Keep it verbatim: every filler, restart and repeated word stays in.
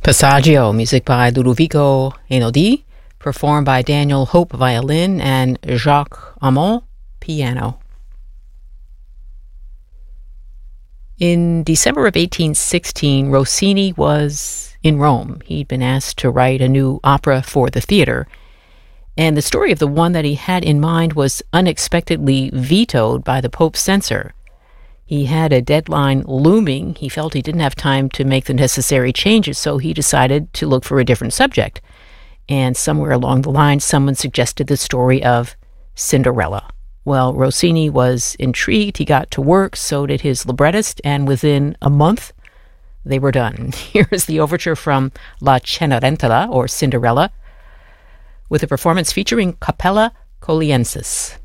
Passaggio, music by Ludovico Einaudi, performed by Daniel Hope, violin, and Jacques Amont, piano. In December of eighteen sixteen, Rossini was in Rome. He'd been asked to write a new opera for the theater, and the story of the one that he had in mind was unexpectedly vetoed by the Pope's censor. He had a deadline looming. He felt he didn't have time to make the necessary changes, so he decided to look for a different subject. And somewhere along the line, someone suggested the story of Cinderella. Well, Rossini was intrigued. He got to work, so did his librettist, and within a month, they were done. Here is the overture from La Cenerentola, or Cinderella, with a performance featuring Capella Coliensis.